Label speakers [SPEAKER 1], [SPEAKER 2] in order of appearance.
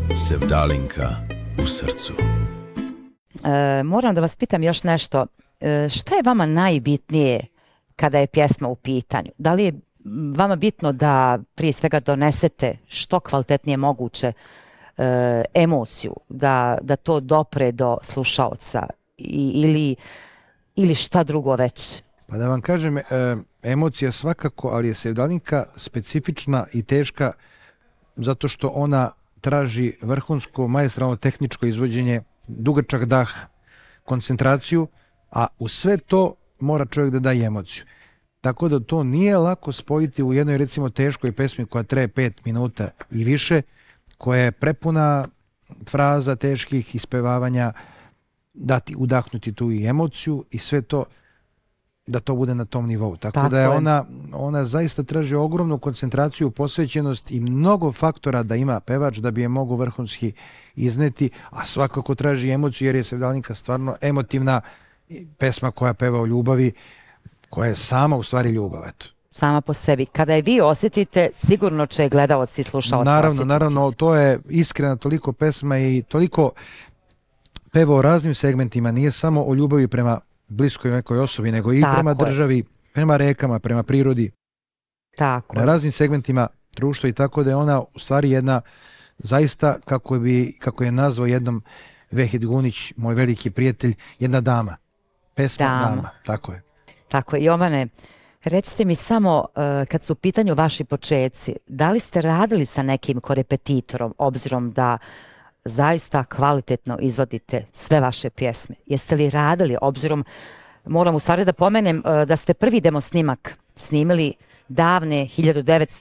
[SPEAKER 1] Sevdalinka u srcu.
[SPEAKER 2] Moram da vas pitam još nešto. Šta je vama najbitnije kada je pjesma u pitanju? Da li je vama bitno da prije svega donesete što kvalitetnije moguće emociju, da to dopre do slušaoca ili šta drugo već?
[SPEAKER 3] Pa da vam kažem, emocija svakako, ali je Sevdalinka specifična i teška zato što ona traži vrhunsko maestralno tehničko izvođenje, dugačak dah, koncentraciju, a u sve to mora čovjek da daje emociju. Tako da to nije lako spojiti u jednoj recimo teškoj pesmi koja traje 5 minuta i više, koja je prepuna fraza teških ispevavanja, dati udahnuti tu i emociju i sve to da to bude na tom nivou. Tako da je ona zaista traži ogromnu koncentraciju, posvećenost i mnogo faktora da ima pevač da bi je mogu vrhunski izneti, a svakako traži emociju jer je Sevdalinka stvarno emotivna pesma koja peva o ljubavi, koja je sama u stvari ljubav. Eto.
[SPEAKER 2] Sama po sebi. Kada je vi osjetite, sigurno će gledalac i slušalac osjetiti.
[SPEAKER 3] Naravno, to je iskrena toliko pesma i toliko peva o raznim segmentima, nije samo o ljubavi prema bliskoj nekoj osobi, nego i prema državi, prema rekama, prema prirodi, na raznim segmentima društva i tako da je ona u stvari jedna, zaista, kako je nazvao jednom Vehid Gunić, moj veliki prijatelj, jedna dama. Pesma dama, tako je.
[SPEAKER 2] Tako je. Jovane, recite mi samo, kad su u pitanju vaši počeci, da li ste radili sa nekim korepetitorom, obzirom da zaista kvalitetno izvodite sve vaše pjesme? Jeste li radili, obzirom, moram u stvari da pomenem da ste prvi demo snimak snimili davne